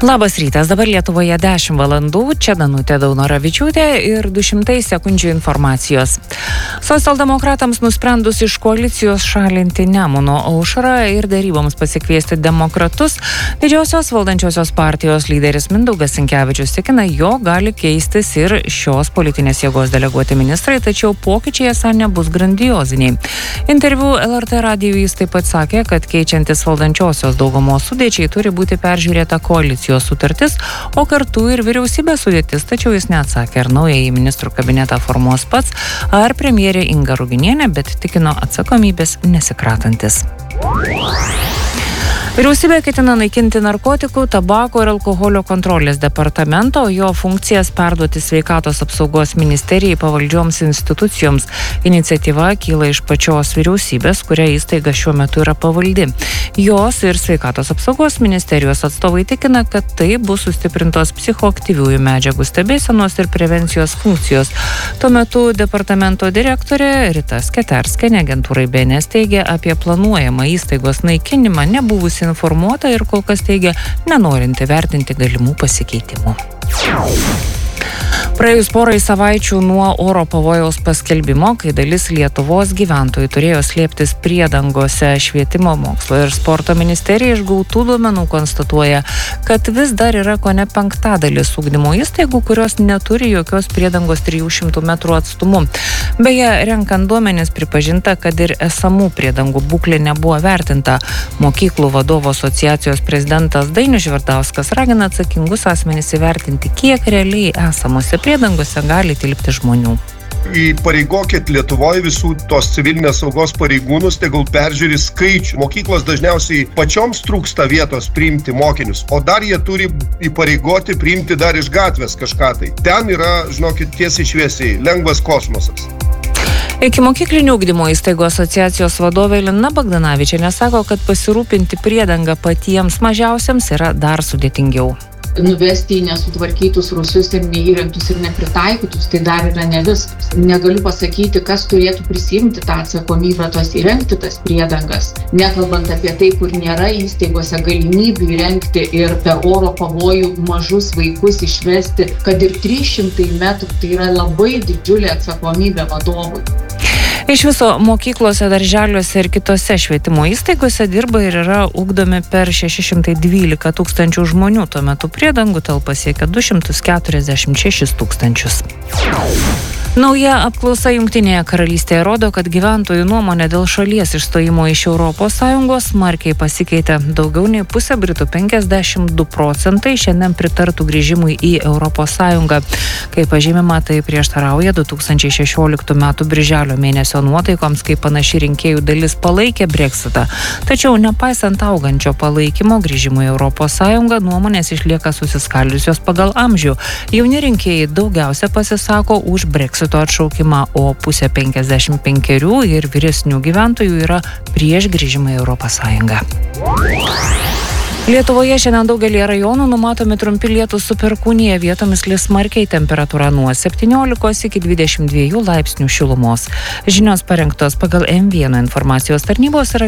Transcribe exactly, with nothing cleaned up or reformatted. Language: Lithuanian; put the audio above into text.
Labas rytas, dabar Lietuvoje dešimt valandų, čia Danutė Daunoravičiūtė ir du šimtai sekundžių informacijos. Socialdemokratams nusprendus iš koalicijos šalinti Nemuno aušrą ir deryboms pasikviesti demokratus, didžiosios valdančiosios partijos lyderis Mindaugas Sinkevičius tikina, jo gali keistis ir šios politinės jėgos deleguoti ministrai, tačiau pokyčiai esą nebus grandioziniai. Interviu L R T radijui jis taip pat sakė, kad keičiantis valdančiosios daugumos sudėčiai turi būti peržiūrėta koalicijos sutartis, o kartu ir vyriausybės sudėtis, tačiau jis neatsakė, ar naująjį ministrų kabinetą formuos pats, ar premjerė Inga Ruginienė, bet tikino atsakomybės nesikratantis. Vyriausybė ketina naikinti narkotikų, tabako ir alkoholio kontrolės departamento, o jo funkcijas perduoti sveikatos apsaugos ministerijai pavaldžioms institucijoms. Iniciatyva kyla iš pačios vyriausybės, kuria įstaiga šiuo metu yra pavaldi. Jos ir sveikatos apsaugos ministerijos atstovai tikina, kad tai bus sustiprintos psichoaktyviųjų medžiagų stebėsenos ir prevencijos funkcijos. Tuo metu departamento direktorė Rita Sketerskienė agentūrai B N S teigia apie planuojamą įstaigos naikinimą nebuvusi informuota ir kol kas teigia nenorinti vertinti galimų pasikeitimų. Praėjus porai savaičių nuo oro pavojaus paskelbimo, kai dalis Lietuvos gyventojų turėjo slėptis priedangose, švietimo, mokslo ir sporto ministerija iš gautų duomenų konstatuoja, kad vis dar yra kone penktadalis ugdymo įstaigų, kurios neturi jokios priedangos trijų šimtų metrų atstumu. Beje, renkant duomenis pripažinta, kad ir esamų priedangų būklė nebuvo vertinta. Mokyklų vadovų asociacijos prezidentas Dainius Žvirdauskas ragina atsakingus asmenys įvertinti, kiek realiai esamose priedangose gali tilpti žmonių. Įpareigokit Lietuvoje visų tos civilinės saugos pareigūnus, tegul peržiūri skaičių. Mokyklos dažniausiai pačioms trūksta vietos priimti mokinius, o dar jie turi įpareigoti priimti dar iš gatvės kažką tai. Ten yra, žinokit, tiesiai šviesiai, lengvas kosmosas. Ikimokyklinio ugdymo įstaigų asociacijos vadovė Lina Bagdanavičienė sako, kad pasirūpinti priedangą patiems mažiausiams yra dar sudėtingiau. Nuvesti į nesutvarkytus rūsius ir neįrengtus ir nepritaikytus, tai dar yra ne viskas. Negaliu pasakyti, kas turėtų prisimti tą atsakomybę tos įrengti tas priedangas. Nekalbant apie tai, kur nėra įstaigose galimybių įrengti ir per oro pavojų mažus vaikus išvesti, kad ir trys šimtai metrų, tai yra labai didžiulė atsakomybė vadovui. Iš viso mokyklose, darželiuose ir kitose švietimo įstaigose dirba ir yra ugdomi per šeši šimtai dvylika tūkstančių žmonių, tuo metu priedangų talpa siekia du šimtus keturiasdešimt šešis tūkstančius. Nauja apklausa Jungtinėje karalystėje rodo, kad gyventojų nuomonė dėl šalies išstojimo iš Europos Sąjungos smarkiai pasikeitė. Daugiau nei pusė Britų, penkiasdešimt du procentai, šiandien pritartų grįžimui į Europos Sąjungą. Kaip pažymima, tai prieštarauja du tūkstančiai šešioliktų metų birželio mėnesio nuotaikoms, kai panaši rinkėjų dalis palaikė Brexitą. Tačiau nepaisant augančio palaikymo grįžimui į Europos Sąjungą, nuomonės išlieka susiskaldžiusios pagal amžių. Jauni rinkėjai daugiausia pasisako už Brexitą atšaukimą, o pusė penkiasdešimt penkerių ir vyresnių gyventojų yra prieš grįžimą į Europos Sąjungą. Lietuvoje šiandien daugelį rajonų numatomi trumpi lietūs su perkūnija, vietomis lis smarkiai, temperatūra nuo septyniolikos iki dvidešimt dviejų laipsnių šilumos. Žinios parengtos pagal M vienas informacijos tarnybos ir